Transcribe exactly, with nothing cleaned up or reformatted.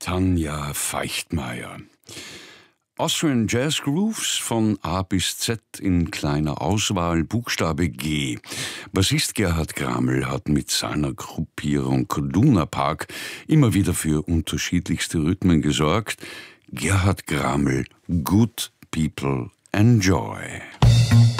Tanja Feichtmeier. Austrian Jazz Grooves von A bis Z in kleiner Auswahl, Buchstabe G. Bassist Gerhard Graml hat mit seiner Gruppierung Luna Park immer wieder für unterschiedlichste Rhythmen gesorgt. Gerhard Graml, Good People Enjoy.